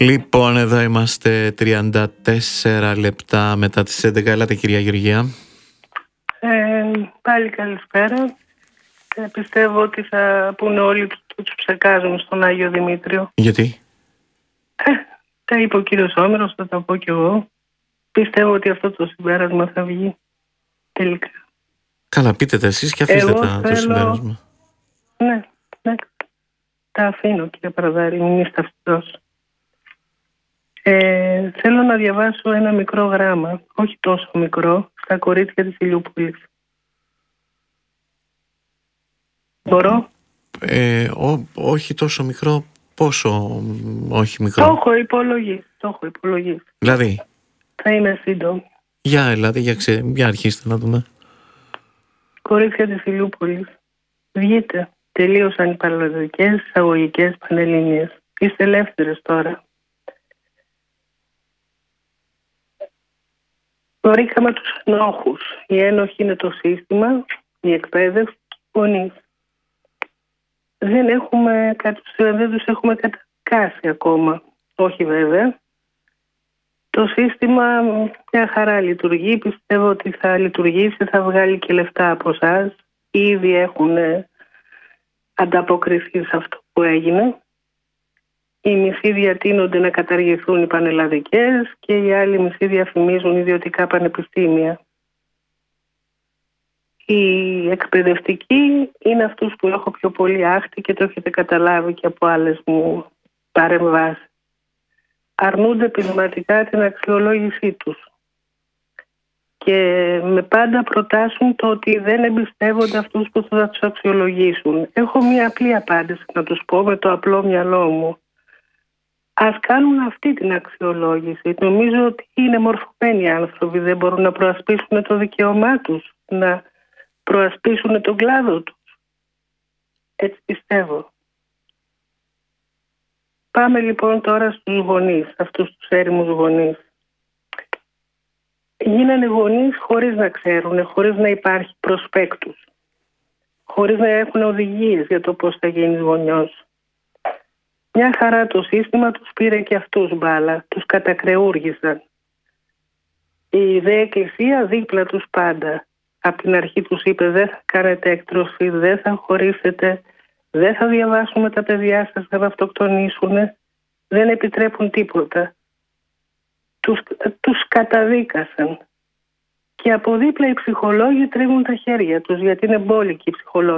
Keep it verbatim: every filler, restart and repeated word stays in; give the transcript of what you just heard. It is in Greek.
Λοιπόν, εδώ είμαστε τριάντα τέσσερα λεπτά μετά τις έντεκα. Ελάτε, κυρία Γεωργία. Ε, πάλι καλησπέρα. Ε, πιστεύω ότι θα πούνε όλοι τους ψεκάζουν στον Άγιο Δημήτριο. Γιατί? Ε, τα είπε ο κύριος Όμηρος, θα τα πω κι εγώ. Πιστεύω ότι αυτό το συμπέρασμα θα βγει τελικά. Καλά, πείτε τα εσείς και αφήστε εγώ τα, θέλω... το συμπέρασμα. Ναι, ναι. Τα αφήνω, κύριε Παραδάρη, μην είστε αυτός. Ε, θέλω να διαβάσω ένα μικρό γράμμα, όχι τόσο μικρό, στα κορίτσια της Ηλιούπολης. Μπορώ? Ε, ό, όχι τόσο μικρό, πόσο όχι μικρό? Το έχω υπολογίσει, το έχω υπολογίσει. Δηλαδή? Θα είμαι σύντομη. Για ελάτε, για, ξε... για αρχίστε να δούμε. Κορίτσια της Ηλιούπολης, βγείτε. Τελείωσαν οι παραδοτικές εισαγωγικές πανελληνίες. Είστε ελεύθερες τώρα. Βρήκαμε τους ενόχους. Οι ένοχοι είναι το σύστημα, η εκπαίδευση, γονείς. Δεν έχουμε, δεν τους έχουμε κατακάσει ακόμα. Όχι βέβαια. Το σύστημα μια χαρά λειτουργεί. Πιστεύω ότι θα λειτουργήσει, θα βγάλει και λεφτά από εσάς. Ήδη έχουν ανταποκριθεί σε αυτό που έγινε. Οι μισοί διατείνονται να καταργηθούν οι πανελλαδικές και οι άλλοι μισοί διαφημίζουν ιδιωτικά πανεπιστήμια. Οι εκπαιδευτικοί είναι αυτούς που έχω πιο πολύ άχτη και το έχετε καταλάβει και από άλλες μου παρεμβάσεις. Αρνούνται πεισματικά την αξιολόγησή τους και με πάντα προτάσουν το ότι δεν εμπιστεύονται αυτούς που θα τους αξιολογήσουν. Έχω μία απλή απάντηση να τους πω με το απλό μυαλό μου. Ας κάνουν αυτή την αξιολόγηση. Νομίζω ότι είναι μορφωμένοι άνθρωποι, δεν μπορούν να προασπίσουν το δικαίωμά τους, να προασπίσουν τον κλάδο τους. Έτσι πιστεύω. Πάμε λοιπόν τώρα στους γονείς, αυτούς τους έρημους γονείς. Γίνανε γονείς χωρίς να ξέρουν, χωρίς να υπάρχει προσπέκτους, χωρίς να έχουν οδηγίες για το πώς θα γίνεις γονιός. Μια χαρά το σύστημα τους πήρε και αυτούς μπάλα, τους κατακρεούργησαν. Η δε εκκλησία δίπλα τους πάντα. Από την αρχή τους είπε δεν θα κάνετε εκτροφή, δεν θα χωρίσετε, δεν θα διαβάσουμε τα παιδιά σας να αυτοκτονήσουν, δεν επιτρέπουν τίποτα. Τους, τους καταδίκασαν. Και από δίπλα οι ψυχολόγοι τρίβουν τα χέρια τους, γιατί είναι μπόλικοι οι ψυχολόγοι.